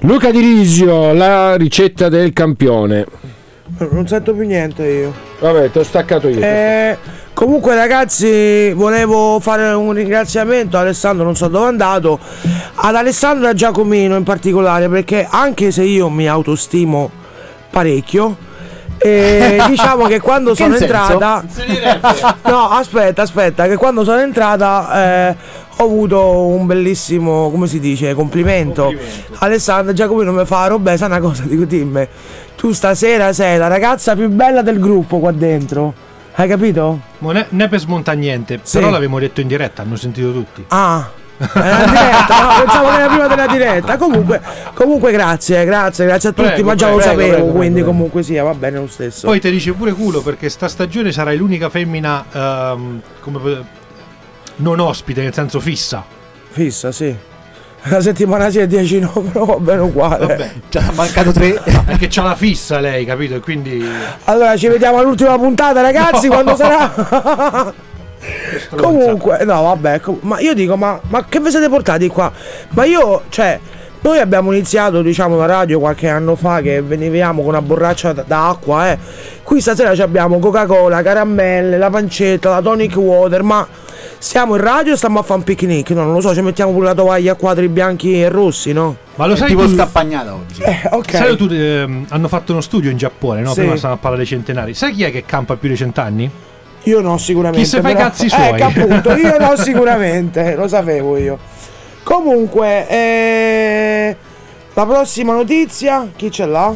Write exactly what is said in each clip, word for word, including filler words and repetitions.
Luca Di Risio, la ricetta del campione. Non sento più niente io. Vabbè, ti ho staccato io. Eh, comunque ragazzi, volevo fare un ringraziamento a Alessandro, non so dove è andato, ad Alessandro e a Giacomino in particolare, perché anche se io mi autostimo parecchio, eh, diciamo che quando Che sono senso? entrata no aspetta aspetta che quando sono entrata eh, ho avuto un bellissimo, come si dice, complimento, complimento. Alessandro Giacomino mi fa: Robè, sai una cosa, dico, dimmi, tu stasera sei la ragazza più bella del gruppo qua dentro, hai capito? Ma ne, ne per smonta niente, Sì. però l'avevamo detto in diretta, hanno sentito tutti. Ah, era in diretta, no, pensavo che era prima della diretta. Comunque, comunque grazie, grazie, grazie a tutti, Prego, ma già prego, lo sapevo, prego, quindi prego. comunque sia, va bene lo stesso. Poi ti dice pure culo, perché sta stagione sarai l'unica femmina ehm, come, non ospite, nel senso fissa. Fissa, sì. La settimana sì e dieci no, però va bene uguale. Vabbè, già mancato tre. Perché c'ha la fissa lei, capito? E quindi Allora ci vediamo all'ultima puntata, ragazzi, No. quando sarà. Comunque, no, vabbè, com- ma io dico, ma, ma che vi siete portati qua? Ma io, cioè, noi abbiamo iniziato, diciamo, la radio qualche anno fa, che venivamo con una borraccia d- d'acqua, eh. Qui stasera ci abbiamo Coca-Cola, caramelle, la pancetta, la tonic water, ma stiamo in radio o stiamo a fare un picnic? No, non lo so, ci mettiamo pure la tovaglia a quadri bianchi e rossi, no? Ma lo È sai tipo tu, scampagnata oggi. Eh, ok. sai tu ehm, hanno fatto uno studio in Giappone, no? Sì. Prima stavamo a parlare dei centenari. Sai chi è che campa più di cent'anni? Io no, sicuramente. Chi se fa i però- cazzi suoi. Eh, che appunto, io no, sicuramente, lo sapevo io. Comunque, eh, la prossima notizia, chi ce l'ha?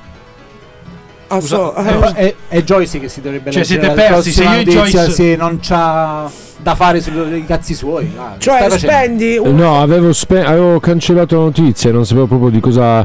Ah, so, Scusa, eh, È, è Joyce che si dovrebbe Cioè, leggere siete la persi, se prossima io e notizia, Joyce- se non c'ha da fare sui cazzi suoi. Ah, che cioè, stai facendo? spendi un... No, avevo, spe- avevo cancellato la notizia, non sapevo proprio di cosa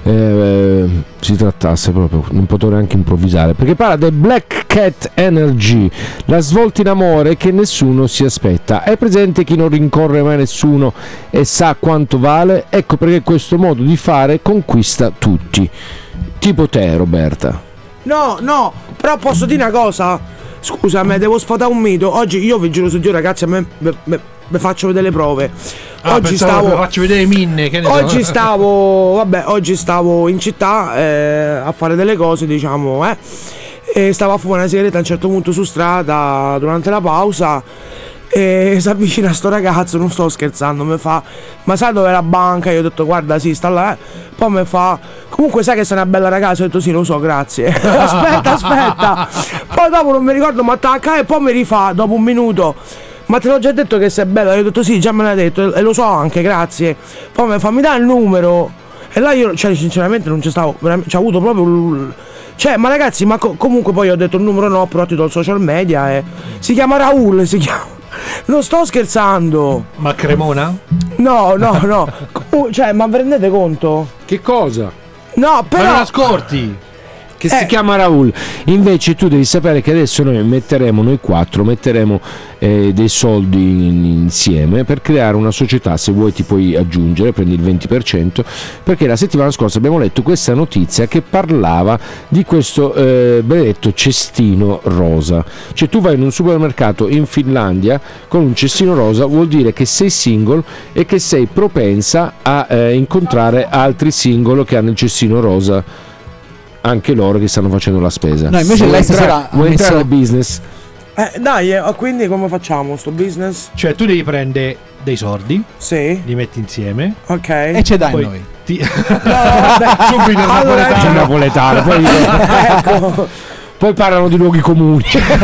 eh, si trattasse proprio, non potevo neanche improvvisare, perché parla del Black Cat Energy, la svolta in amore che nessuno si aspetta. È presente chi non rincorre mai nessuno e sa quanto vale? Ecco perché questo modo di fare conquista tutti. Tipo te, Roberta. No, no, però posso dire una cosa? Scusa, me devo sfatare un mito. Oggi io vi giuro su Dio, ragazzi, a me vi faccio vedere le prove. Ah, oggi pensavo stavo che lo faccio vedere minne, che ne so. Oggi stavo, vabbè, oggi stavo in città eh, a fare delle cose, diciamo, eh. E stavo a fumare una sigaretta a un certo punto su strada durante la pausa. E si avvicina sto ragazzo, non sto scherzando, mi fa: ma sai dove è la banca? Io ho detto: guarda, sì, sta là. Poi mi fa: comunque sai che sei una bella ragazza? Io ho detto: sì, lo so, grazie. aspetta, aspetta. Poi dopo non mi ricordo, ma attacca e poi mi rifà dopo un minuto: ma te l'ho già detto che sei bella? Io ho detto: sì, già me l'hai detto e lo so anche, grazie. Poi mi fa: mi dai il numero? E là io, cioè, sinceramente non ci stavo, veramente, ci ho avuto proprio l- cioè, ma ragazzi, ma co- comunque poi ho detto il numero no, però ti do il social media e si chiama Raul, si chiama. Non sto scherzando. Ma Cremona? No, no, no. Comu- cioè, ma vi rendete conto? Che cosa? No, Ma non però ascolti? Che Eh. si chiama Raul. Invece tu devi sapere che adesso noi metteremo, noi quattro metteremo eh, dei soldi in- insieme per creare una società. Se vuoi ti puoi aggiungere, prendi il venti per cento, perché la settimana scorsa abbiamo letto questa notizia che parlava di questo eh, benedetto cestino rosa. Cioè tu vai in un supermercato in Finlandia con un cestino rosa, vuol dire che sei single e che sei propensa a eh, incontrare altri single che hanno il cestino rosa, anche loro che stanno facendo la spesa. No, invece Vuoi lei entrare- stasera ha vuoi entrare messo- nel business? eh, dai, eh, quindi come facciamo sto business? Cioè, tu devi prendere dei soldi, Sì, li metti insieme, ok. E ce dai poi noi. ti... No, vabbè. subito il Allora, napoletano. Il napoletano, poi, ecco. poi parlano di luoghi comuni.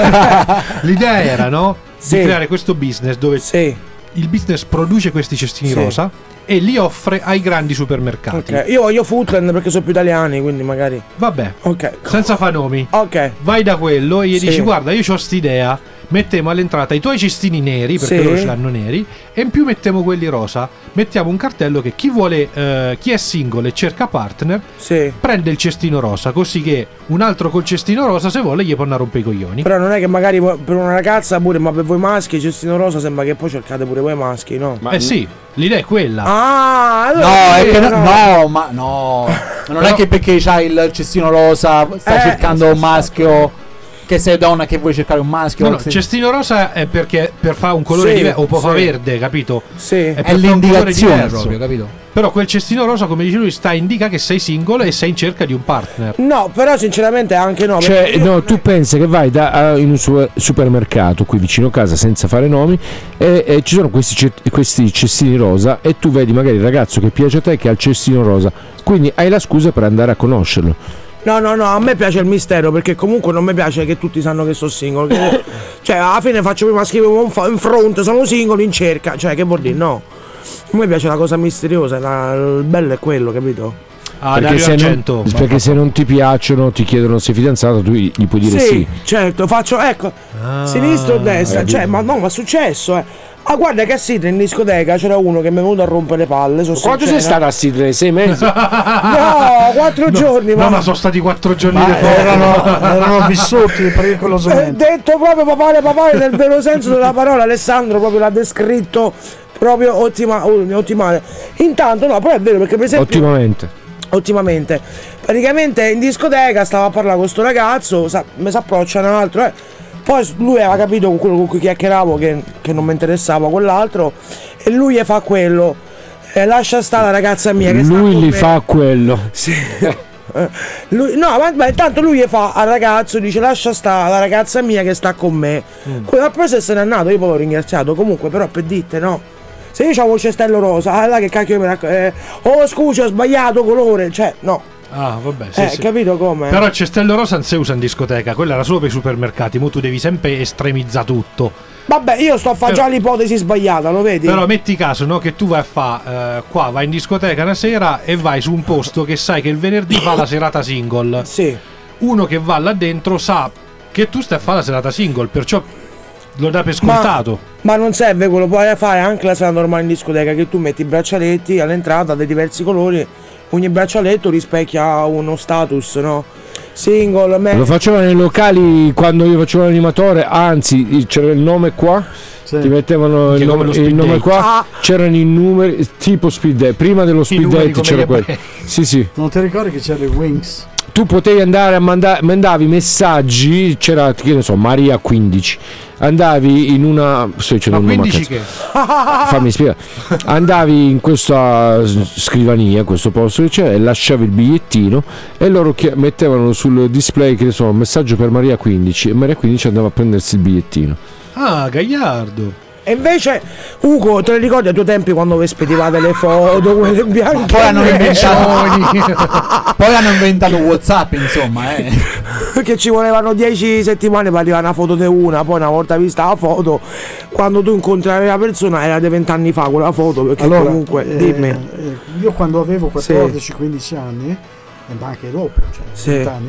L'idea era, no? Sì. Di creare questo business dove Sì, il business produce questi cestini Sì. rosa e li offre ai grandi supermercati. ok. Io voglio Footland perché sono più italiani, quindi magari. Vabbè, Ok. senza fare nomi. Ok. Vai da quello e gli Sì. dici: guarda, io ho st'idea, mettiamo all'entrata i tuoi cestini neri, perché Sì. loro ce l'hanno neri, e in più mettiamo quelli rosa. Mettiamo un cartello che chi vuole, eh, chi è single e cerca partner, Sì. prende il cestino rosa, così che un altro col cestino rosa, se vuole, gli può andare a rompere i coglioni. Però non è che magari per una ragazza pure, ma per voi maschi, cestino rosa sembra che poi cercate pure voi maschi, no? Eh sì, l'idea è quella. Ah, allora No, è che no, no. no, ma no. Non è che perché c'hai il cestino rosa stai Eh, cercando un maschio che sei donna che vuoi cercare un maschio. No, no, se... cestino rosa è perché per fare un colore Sì, diverso, o può sì. fa verde, capito? Sì. È per è fare un colore l'indicazione diverso. proprio, capito? Però quel cestino rosa, come dice lui, sta indica che sei single e sei in cerca di un partner. No, però sinceramente anche no. Cioè, perché io no, non tu è- pensi che vai da, a- in un su- supermercato qui vicino a casa, senza fare nomi, e, e ci sono questi, ce- questi cestini rosa, e tu vedi magari il ragazzo che piace a te che ha il cestino rosa, quindi hai la scusa per andare a conoscerlo. No, no, no, a me piace il mistero perché comunque non mi piace che tutti sanno che sono single. che- cioè, alla fine faccio prima scrivere un fo- in front, sono single in cerca. Cioè, che vuol dire? No. A me piace la cosa misteriosa, la- il bello è quello, capito? Ah, perché Dario se, non, Argento. perché se non ti piacciono, ti chiedono sei fidanzato, tu gli gli puoi dire sì. certo, faccio, ecco, Ah, sinistra o destra, hai cioè, capito. ma no, ma è successo, eh. Ah, guarda che a Sidney in discoteca c'era uno che mi è venuto a rompere le palle. Sono Quanto sei sincera. stato a Sidney? Sei mesi? No, quattro giorni, No, ma. ma sono stati quattro giorni Ma di foto. erano, erano vissuti Eh, pericolosamente. detto proprio papale papale nel vero senso della parola, Alessandro proprio l'ha descritto proprio ottima, ottimale. Intanto no, però è vero perché per esempio Ottimamente. ottimamente praticamente in discoteca stava a parlare con sto ragazzo, sa, mi si approccia un altro, eh. Poi lui aveva capito con quello con cui chiacchieravo che, che non mi interessava quell'altro, e lui gli fa quello, eh, lascia stare la ragazza mia che sta Lui con gli me. fa quello. Sì. Eh, lui, no, ma, ma intanto lui gli fa al ragazzo, dice lascia sta la ragazza mia che sta con me. Mm. Quello ha preso e se n'è andato, io poi l'ho ringraziato. Comunque, però per dite, no. Se io c'avevo il cestello rosa, ah là che cacchio mi racc- eh, oh scusa, ho sbagliato colore, cioè, no. Ah, vabbè, sì, eh, sì. capito come? Però il cestello rosa non si usa in discoteca, quella era solo per i supermercati, mo tu devi sempre estremizzare tutto. Vabbè, io sto a fare già l'ipotesi sbagliata, lo vedi? Però metti caso, no, che tu vai a fare eh, qua, vai in discoteca una sera e vai su un posto che sai che il venerdì fa la serata single. Sì. Uno che va là dentro sa che tu stai a fare la serata single, perciò lo dà per scontato. Ma non serve, quello puoi fare anche la serata normale in discoteca, che tu metti i braccialetti all'entrata dei diversi colori, ogni braccialetto rispecchia uno status, no? Single, me- Lo facevano nei locali quando io facevo l'animatore, anzi c'era il nome qua, Sì. ti mettevano Che il come nome, lo speed il nome date. qua, Ah. c'erano i numeri, tipo speed date, prima dello speed numeri date come c'era gli quello. ebrei. Sì, sì. Non ti ricordi che c'era il Wings? Tu potevi andare a mandare, mandavi messaggi, c'era, che ne so, Maria quindici, andavi in una, sto dicendo Ma un nome a quindici cazzo. che? Fammi spiegare. Andavi in questa scrivania, questo posto che c'era, e lasciavi il bigliettino e loro chi- mettevano sul display, che ne so, un messaggio per Maria quindici, e Maria quindici andava a prendersi il bigliettino. Ah, Gagliardo. E invece, Ugo, te le ricordi ai tuoi tempi quando vi spedivate le foto, quelle bianche? Poi hanno inventato Poi hanno inventato WhatsApp, insomma, eh. Che ci volevano dieci settimane per arrivare a una foto di una, poi una volta vista la foto, quando tu incontravi la persona era di vent'anni fa quella foto, perché Allora, comunque, eh, dimmi. eh, io quando avevo quattordici quindici anni, e anche dopo, cioè Sì. venti anni,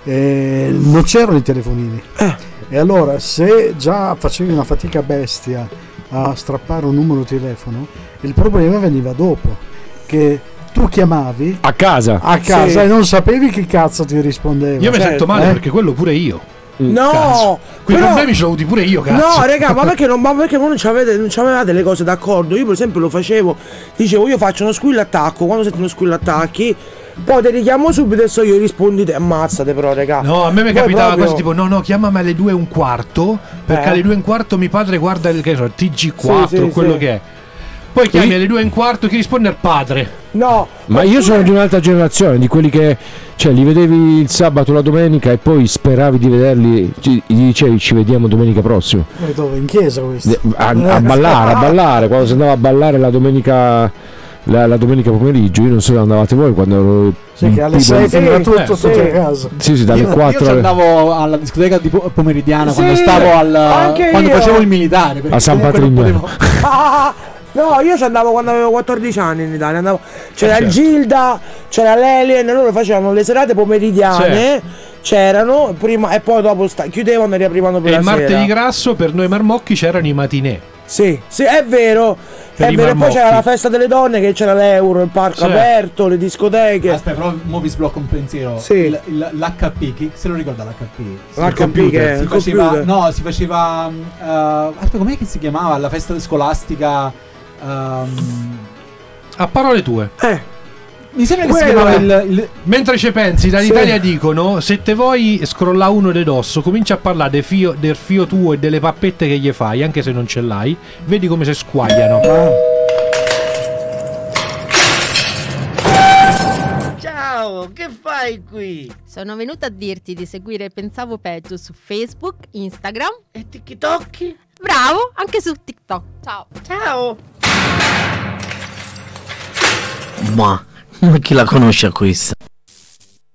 eh, non c'erano i telefonini. Eh. E allora, se già facevi una fatica bestia a strappare un numero di telefono, il problema veniva dopo, che tu chiamavi A casa. a casa Sì. e non sapevi chi cazzo ti rispondeva. Io mi certo, sento male eh. perché quello pure io. No, Cazzo. Quei però- problemi ce l'ho avuti pure io, cazzo. No, raga, ma perché non, ma perché voi non c'avete, non c'avevate le cose d'accordo? Io per esempio lo facevo, dicevo io faccio uno squill attacco, quando senti uno squill attacchi, poi ti richiamo subito e so io rispondi te, ammazzate però, raga. No, a me mi Poi capitava proprio- così tipo no no chiamami alle due e un quarto perché Eh. alle due e un quarto mio padre guarda il che so, il T G quattro, Sì, sì, quello sì. che è. Poi chiami Sì. alle due e un quarto chi risponde al padre. No, Ma io sono di un'altra generazione, di quelli che, cioè, li vedevi il sabato, la domenica, e poi speravi di vederli, ci- gli dicevi ci vediamo domenica prossima. Eh, dove? In chiesa questo? A, a ballare, a ballare, quando si andava a ballare la domenica, la, la domenica pomeriggio, io non so dove andavate voi quando ero Sì, che alle tipo- sei finiva Sì, tutto, eh, tutto sì. a casa. Sì, sì, dalle Io, io quattro ci alle- andavo alla discoteca di po- pomeridiana Sì, quando stavo al anche quando io. facevo il militare, perché A San comunque non Patrignano. potevo- Ah, no, io ci andavo quando avevo quattordici anni in Italia. Andavo, c'era Eh, il certo. Gilda, c'era l'Alien, loro facevano le serate pomeridiane, c'erano prima e poi dopo sta- chiudevano e riaprivano per E la il martedì sera. grasso per noi marmocchi c'erano i matinè. Sì, sì, è vero. Per È i vero, e poi marmocchi. c'era la festa delle donne, che c'era l'Euro, il parco Sì. aperto, le discoteche. Aspetta, però mo vi sblocco un pensiero. Sì. Il- il- L'H P, chi se lo ricorda l'H P? L'H P computer. che è Si il faceva, computer. no, si faceva. mm, eh, aspetta, com'è che si chiamava? La festa scolastica. ehm, A parole tue. Eh, Mi sembra che si Quello chiamava è. il, il- Mentre ci pensi, dall'Italia dicono: se te vuoi scrolla uno de dosso, comincia a parlare del fio, del fio tuo e delle pappette che gli fai, anche se non ce l'hai, vedi come si squagliano. Ciao, che fai qui? Sono venuta a dirti di seguire Pensavo Peggio su Facebook, Instagram. E TikTok? Bravo, anche su TikTok. Ciao. Ciao. Ma, ma chi la conosce questa?